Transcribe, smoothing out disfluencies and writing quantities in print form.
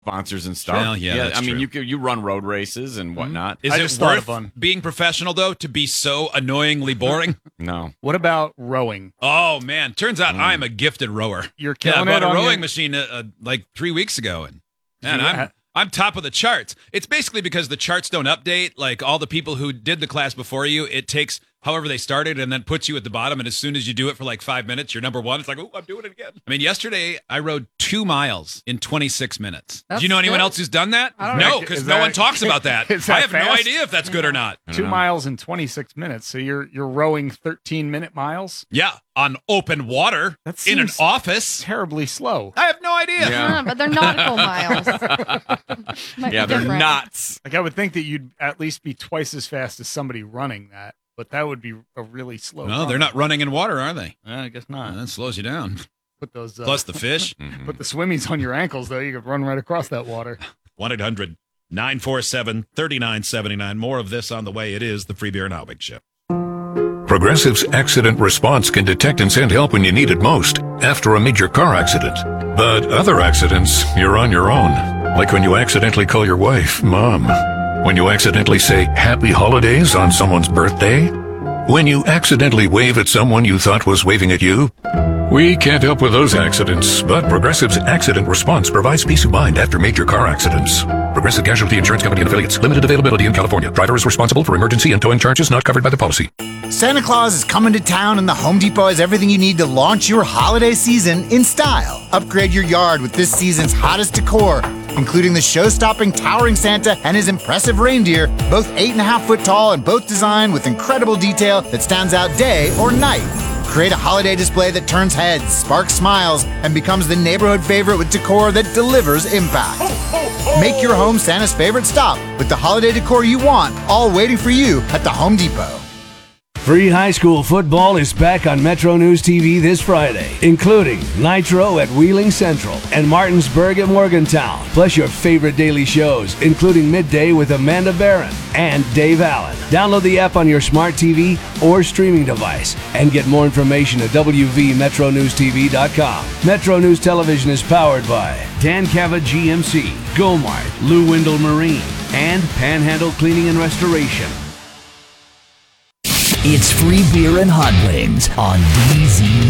sponsors and stuff. Well, yeah, that's I mean, true. you run road races and whatnot. Is it worth being professional, though, to be so annoyingly boring? No. What about rowing? Oh, man. Turns out I'm a gifted rower. You're killing I it bought a on rowing your- machine like 3 weeks ago, and man, Yeah. I'm top of the charts. It's basically because the charts don't update. Like all the people who did the class before you, it takes however they started and then puts you at the bottom. And as soon as you do it for like 5 minutes, you're number one. It's like, oh, I'm doing it again. I mean, yesterday I rode 2 miles in 26 minutes. Do you know anyone else who's done that? I don't know. No, because no one talks about that. Is that I have no fast? idea if that's good or not. 2 miles in 26 minutes. So you're rowing 13-minute miles? Yeah, on open water That in an seems office. Terribly slow. I have no idea. Yeah. But they're nautical miles. Might Yeah, be they're different. nuts. Like I would think that you'd at least be twice as fast as somebody running that, but that would be a really slow. No, run. they're not running in water, are they? I guess not. That slows you down. Put those Plus the fish. put the swimmies on your ankles though. You could run right across that water. 1-800-947-3979. More of this on the way. It is the Free Beer and Howbig Show. Progressive's accident response can detect and send help when you need it most, after a major car accident. But other accidents, you're on your own. Like when you accidentally call your wife Mom. When you accidentally say Happy Holidays on someone's birthday. When you accidentally wave at someone you thought was waving at you. We can't help with those accidents, but Progressive's accident response provides peace of mind after major car accidents. Progressive Casualty Insurance Company and Affiliates. Limited availability in California. Driver is responsible for emergency and towing charges not covered by the policy. Santa Claus is coming to town, and the Home Depot has everything you need to launch your holiday season in style. Upgrade your yard with this season's hottest decor, including the show-stopping towering Santa and his impressive reindeer, both 8.5 foot tall and both designed with incredible detail that stands out day or night. Create a holiday display that turns heads, sparks smiles, and becomes the neighborhood favorite with decor that delivers impact. Make your home Santa's favorite stop with the holiday decor you want, all waiting for you at the Home Depot. Free high school football is back on Metro News TV this Friday, including Nitro at Wheeling Central and Martinsburg at Morgantown, plus your favorite daily shows, including Midday with Amanda Barron and Dave Allen. Download the app on your smart TV or streaming device and get more information at wvmetronewstv.com. Metro News Television is powered by Dan Cava GMC, Gomart, Lou Windle Marine, and Panhandle Cleaning and Restoration. It's Free Beer and Hot Wings on DZ